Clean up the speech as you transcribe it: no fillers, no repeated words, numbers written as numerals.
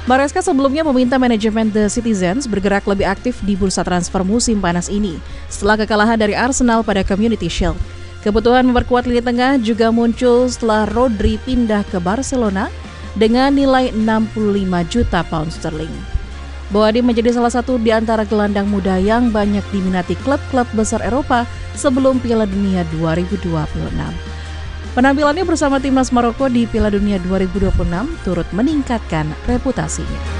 Maresca sebelumnya meminta manajemen The Citizens bergerak lebih aktif di bursa transfer musim panas ini setelah kekalahan dari Arsenal pada Community Shield. Kebutuhan memperkuat lini tengah juga muncul setelah Rodri pindah ke Barcelona dengan nilai 65 juta pound sterling. Boadi menjadi salah satu di antara gelandang muda yang banyak diminati klub-klub besar Eropa sebelum Piala Dunia 2026. Penampilannya bersama timnas Maroko di Piala Dunia 2026 turut meningkatkan reputasinya.